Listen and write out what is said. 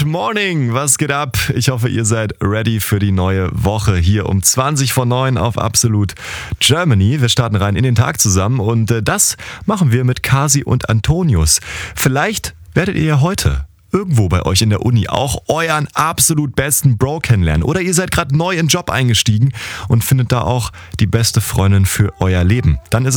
Morning, was geht ab? Ich hoffe, ihr seid ready für die neue Woche hier um 20:09 auf Absolut Germany. Wir starten rein in den Tag zusammen und das machen wir mit Kasi und Antonius. Vielleicht werdet ihr ja heute irgendwo bei euch in der Uni auch euren absolut besten Bro kennenlernen. Oder ihr seid gerade neu in den Job eingestiegen und findet da auch die beste Freundin für euer Leben. Dann ist